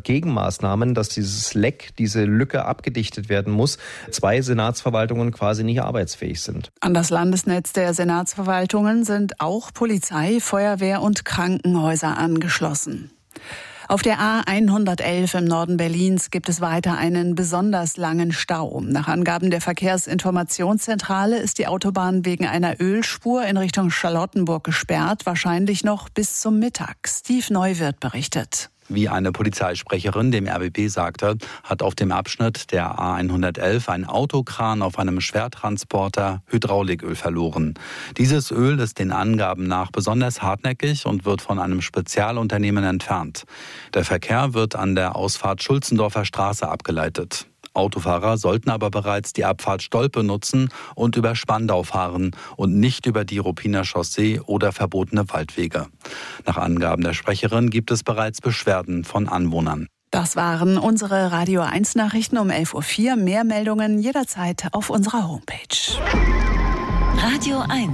Gegenmaßnahmen, dass dieses Leck, diese Lücke abgedichtet werden muss. 2 Senatsverwaltungen quasi nicht arbeitsfähig sind. An das Landesnetz der Senatsverwaltungen sind auch Polizei, Feuerwehr und Krankenhäuser angeschlossen. Auf der A111 im Norden Berlins gibt es weiter einen besonders langen Stau. Nach Angaben der Verkehrsinformationszentrale ist die Autobahn wegen einer Ölspur in Richtung Charlottenburg gesperrt, wahrscheinlich noch bis zum Mittag. Steve Neuwirth berichtet. Wie eine Polizeisprecherin dem RBB sagte, hat auf dem Abschnitt der A111 ein Autokran auf einem Schwertransporter Hydrauliköl verloren. Dieses Öl ist den Angaben nach besonders hartnäckig und wird von einem Spezialunternehmen entfernt. Der Verkehr wird an der Ausfahrt Schulzendorfer Straße abgeleitet. Autofahrer sollten aber bereits die Abfahrt Stolpe nutzen und über Spandau fahren und nicht über die Ruppiner Chaussee oder verbotene Waldwege. Nach Angaben der Sprecherin gibt es bereits Beschwerden von Anwohnern. Das waren unsere Radio 1 Nachrichten um 11.04 Uhr. Mehr Meldungen jederzeit auf unserer Homepage. Radio 1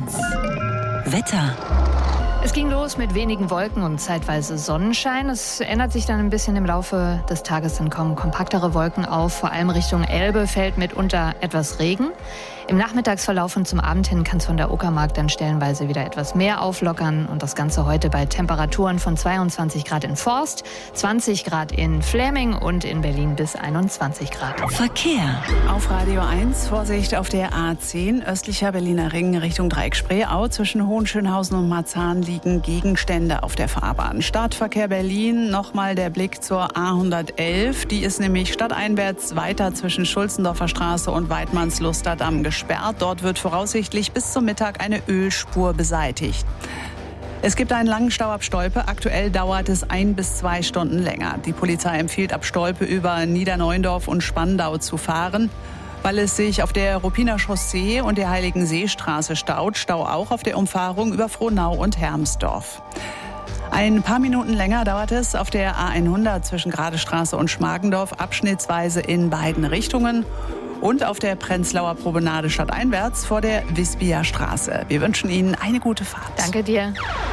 Wetter. Es ging los mit wenigen Wolken und zeitweise Sonnenschein. Es ändert sich dann ein bisschen im Laufe des Tages. Dann kommen kompaktere Wolken auf. Vor allem Richtung Elbe fällt mitunter etwas Regen. Im Nachmittagsverlauf und zum Abend hin kann es von der Uckermark dann stellenweise wieder etwas mehr auflockern. Und das Ganze heute bei Temperaturen von 22 Grad in Forst, 20 Grad in Fläming und in Berlin bis 21 Grad. Verkehr. Auf Radio 1 Vorsicht auf der A10 östlicher Berliner Ring Richtung Dreieck-Spreeau. Zwischen Hohenschönhausen und Marzahn liegen Gegenstände auf der Fahrbahn. Startverkehr Berlin, nochmal der Blick zur A111. Die ist nämlich stadteinwärts weiter zwischen Schulzendorfer Straße und Weidmannslusterdamm gesperrt. Dort wird voraussichtlich bis zum Mittag eine Ölspur beseitigt. Es gibt einen langen Stau ab Stolpe. Aktuell dauert es 1 bis 2 Stunden länger. Die Polizei empfiehlt ab Stolpe über Niederneuendorf und Spandau zu fahren, weil es sich auf der Ruppiner Chaussee und der Heiligenseestraße staut. Stau auch auf der Umfahrung über Frohnau und Hermsdorf. Ein paar Minuten länger dauert es auf der A100 zwischen Gradestraße und Schmargendorf, abschnittsweise in beiden Richtungen. Und auf der Prenzlauer Promenade stadteinwärts vor der Wispia Straße. Wir wünschen Ihnen eine gute Fahrt. Danke dir.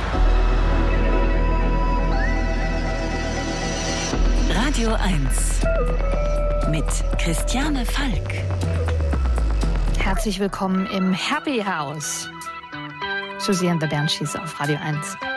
Radio 1 mit Christiane Falk. Herzlich willkommen im Happy House. Susie and the Banshees auf Radio 1.